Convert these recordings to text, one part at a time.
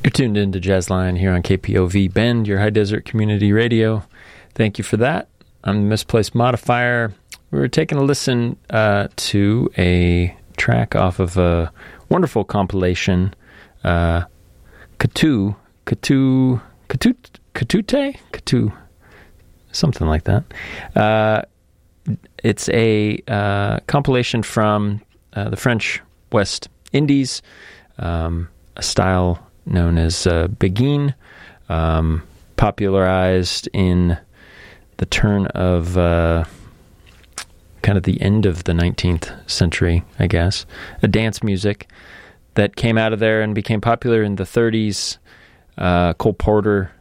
You're tuned into Jazzline here on KPOV Bend, your high desert community radio. Thank you for that. I'm the Misplaced Modifier. We were taking a listen to a track off of a wonderful compilation, Katute, something like that. It's a compilation from the French West Indies, a style known as Béguine, popularized in the turn of kind of the end of the 19th century, I guess. A dance music that came out of there and became popular in the 30s. Cole Porter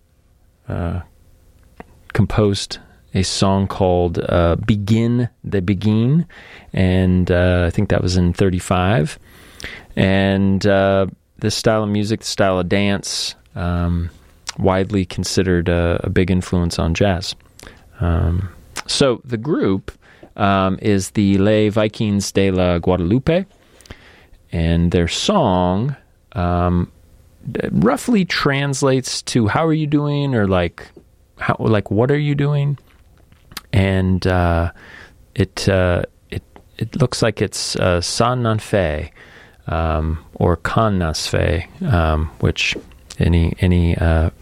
composed a song called Begin the Béguine, and I think that was in 35. And this style of music, the style of dance, widely considered a big influence on jazz. So the group is the Les Vikings de la Guadeloupe, and their song roughly translates to "How are you doing?" or like "What are you doing?" And it looks like it's "Ça n'en fait," or "Qu'on nas fait," which any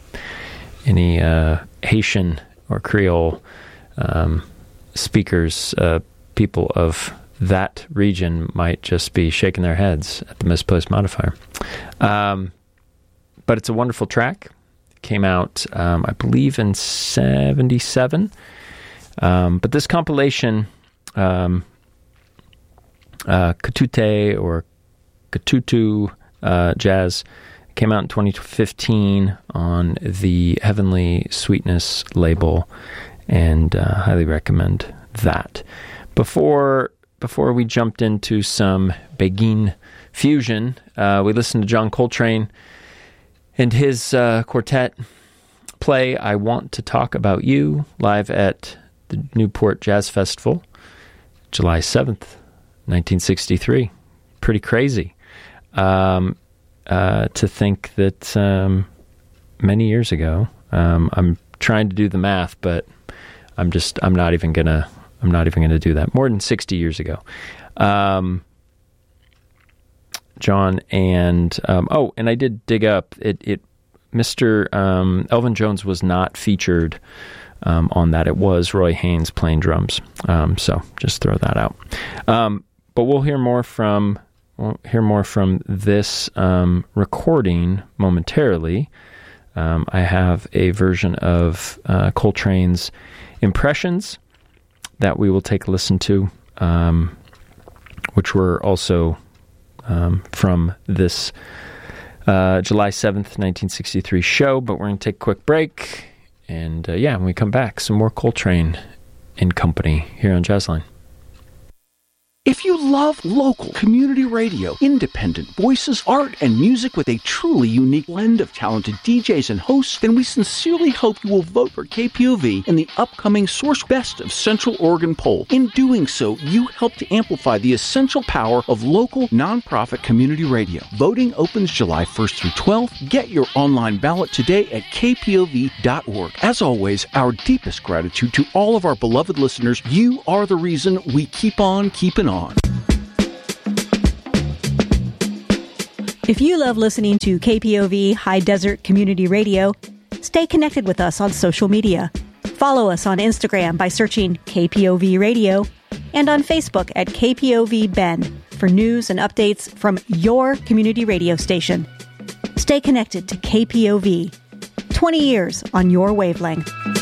Haitian or Creole speakers, people of that region might just be shaking their heads at the Misplaced Modifier. But it's a wonderful track. It came out, I believe, in 77. But this compilation, Katute or Katutu Jazz, came out in 2015 on the Heavenly Sweetness label, and highly recommend that. Before we jumped into some Béguine fusion, we listened to John Coltrane and his quartet play "I Want to Talk About You" live at the Newport Jazz Festival, July 7th, 1963. Pretty crazy to think that many years ago. I'm trying to do the math, but I'm not even gonna do that. More than 60 years ago. John and and I did dig up it. Mr. Elvin Jones was not featured on that. It was Roy Haynes playing drums. So just throw that out. But we'll hear more from this recording momentarily. I have a version of Coltrane's Impressions that we will take a listen to, which were also from this July 7th, 1963 show. But we're going to take a quick break. And when we come back, some more Coltrane and company here on Jazzline. If you love local community radio, independent voices, art, and music with a truly unique blend of talented DJs and hosts, then we sincerely hope you will vote for KPOV in the upcoming Source Best of Central Oregon poll. In doing so, you help to amplify the essential power of local, nonprofit community radio. Voting opens July 1st through 12th. Get your online ballot today at kpov.org. As always, our deepest gratitude to all of our beloved listeners. You are the reason we keep on keeping on. If you love listening to KPOV High Desert Community Radio, stay connected with us on social media. Follow us on Instagram by searching KPOV Radio and on Facebook at KPOV Bend for news and updates from your community radio station. Stay connected to KPOV. 20 years on your wavelength.